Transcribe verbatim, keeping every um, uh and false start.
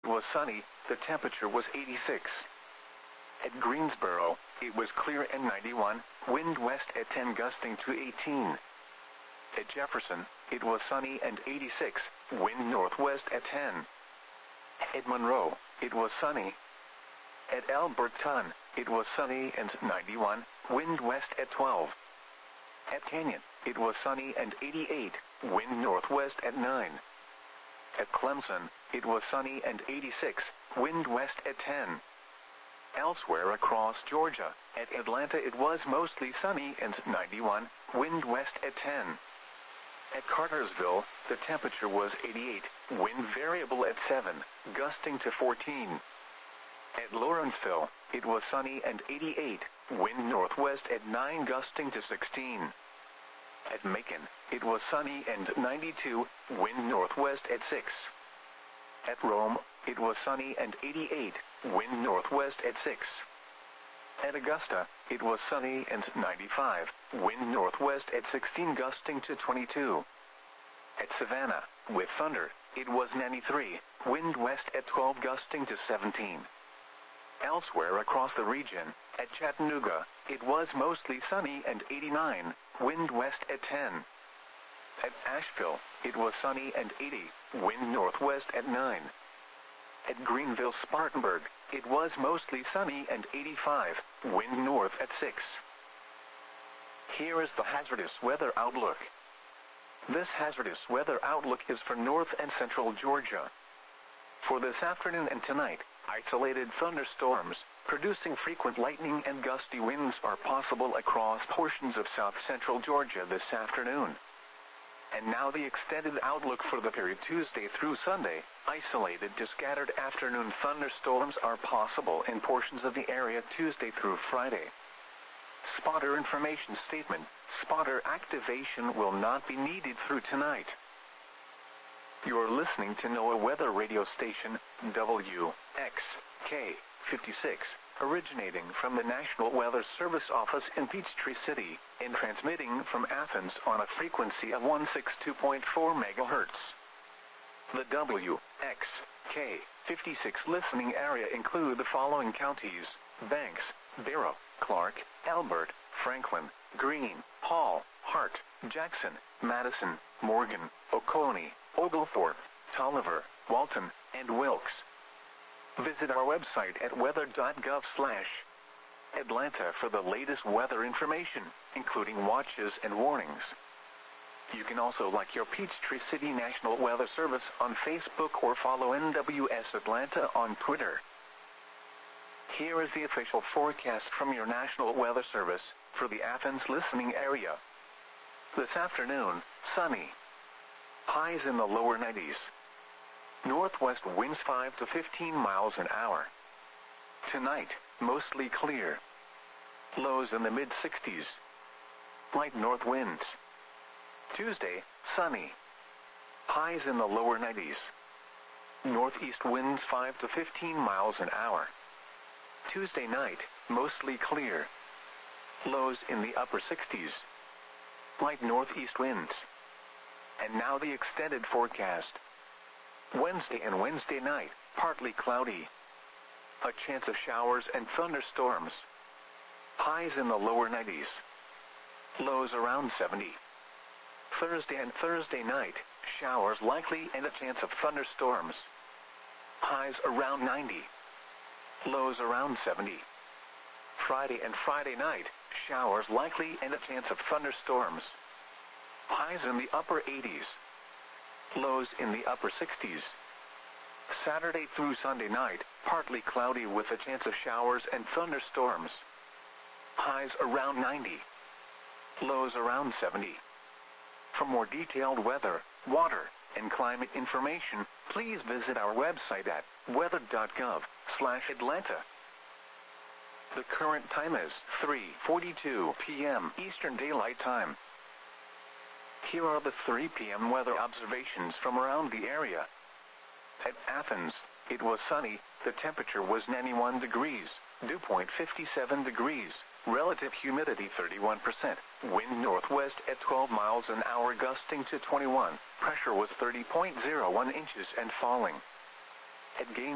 was sunny, the temperature was eighty-six. At Greensboro, it was clear and ninety-one, wind west at ten gusting to eighteen. At Jefferson, it was sunny and eighty-six, wind northwest at ten. At Monroe, it was sunny. At Alberton, it was sunny and ninety-one, wind west at twelve. At Canyon, it was sunny and eighty-eight, wind northwest at nine. At Clemson, it was sunny and eighty-six, wind west at ten. Elsewhere across Georgia, at Atlanta it was mostly sunny and ninety-one, wind west at ten. At Cartersville, the temperature was eighty-eight, wind variable at seven, gusting to fourteen. At Lawrenceville, it was sunny and eighty-eight, wind northwest at nine gusting to sixteen. At Macon, it was sunny and ninety-two, wind northwest at six. At Rome, it was sunny and eighty-eight, wind northwest at six. At Augusta, it was sunny and ninety-five, wind northwest at sixteen gusting to twenty-two. At Savannah, with thunder, it was ninety-three, wind west at twelve gusting to seventeen. Elsewhere across the region, at Chattanooga, it was mostly sunny and eighty-nine, wind west at ten. At Asheville, it was sunny and eighty, wind northwest at nine. At Greenville-Spartanburg, it was mostly sunny and eighty-five, wind north at six. Here is the hazardous weather outlook. This hazardous weather outlook is for north and central Georgia. For this afternoon and tonight, isolated thunderstorms, producing frequent lightning and gusty winds are possible across portions of south-central Georgia this afternoon. And now the extended outlook for the period Tuesday through Sunday. Isolated to scattered afternoon thunderstorms are possible in portions of the area Tuesday through Friday. Spotter information statement. Spotter activation will not be needed through tonight. You're listening to NOAA Weather Radio Station, W X K fifty-six, originating from the National Weather Service office in Peachtree City, and transmitting from Athens on a frequency of one sixty-two point four megahertz. The W X K fifty-six listening area include the following counties: Banks, Barrow, Clark, Elbert, Franklin, Greene, Hall, Hart, Jackson, Madison, Morgan, Oconee, Oglethorpe, Tolliver, Walton, and Wilkes. Visit our website at weather dot gov slash Atlanta for the latest weather information, including watches and warnings. You can also like your Peachtree City National Weather Service on Facebook or follow N W S Atlanta on Twitter. Here is the official forecast from your National Weather Service for the Athens listening area. This afternoon, sunny. Highs in the lower nineties. Northwest winds five to fifteen miles an hour. Tonight, mostly clear. Lows in the mid-sixties. Light north winds. Tuesday, sunny. Highs in the lower nineties. Northeast winds five to fifteen miles an hour. Tuesday night, mostly clear. Lows in the upper sixties. Light northeast winds. And now the extended forecast. Wednesday and Wednesday night, partly cloudy. A chance of showers and thunderstorms. Highs in the lower nineties. Lows around seventy. Thursday and Thursday night, showers likely and a chance of thunderstorms. Highs around ninety. Lows around seventy. Friday and Friday night, showers likely and a chance of thunderstorms. Highs in the upper eighties. Lows in the upper sixties. Saturday through Sunday night, partly cloudy with a chance of showers and thunderstorms. Highs around ninety. Lows around seventy. For more detailed weather, water, and climate information, please visit our website at weather dot gov slash Atlanta. The current time is three forty-two p m Eastern Daylight Time. Here are the three p m weather observations from around the area. At Athens, it was sunny, the temperature was ninety-one degrees, dew point fifty-seven degrees, relative humidity thirty-one percent, wind northwest at twelve miles an hour gusting to twenty-one, pressure was thirty point zero one inches and falling. At Gainesville,